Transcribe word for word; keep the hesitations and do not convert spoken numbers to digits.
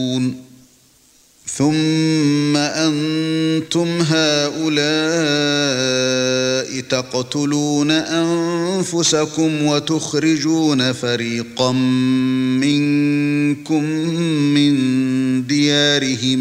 ثُمَّ أَنْتُمْ هَؤُلَاءِ تَقْتُلُونَ أَنفُسَكُمْ وَتُخْرِجُونَ فَرِيقًا مِنْكُمْ مِنْ دِيَارِهِمْ